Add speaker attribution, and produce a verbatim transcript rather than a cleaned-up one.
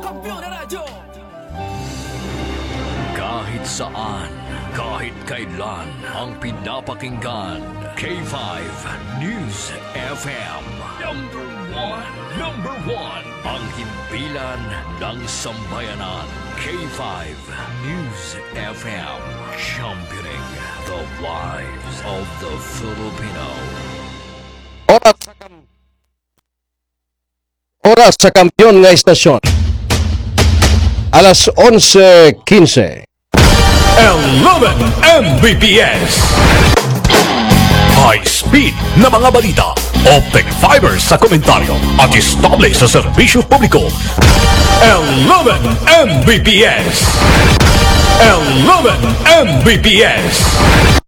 Speaker 1: Kampiyon na radyo.
Speaker 2: Kahit saan, kahit kailan, ang pinapakinggan. K five News F M. Number one. Number one. Ang himpilan ng sambayanan. K five News F M. Championing the lives of the Filipino.
Speaker 3: Oras sa kam Oras sa kampiyon nga istasyon. Alas onse quince.
Speaker 4: eleven M B P S. High speed na mga balita, optic fiber sa komentaryo at estable sa serbisyo publiko. eleven M B P S. eleven M B P S.